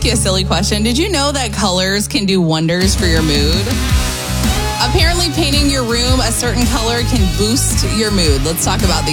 ask you a silly question. Did you know that colors can do wonders for your mood? Apparently, painting your room a certain color can boost your mood. Let's talk about these.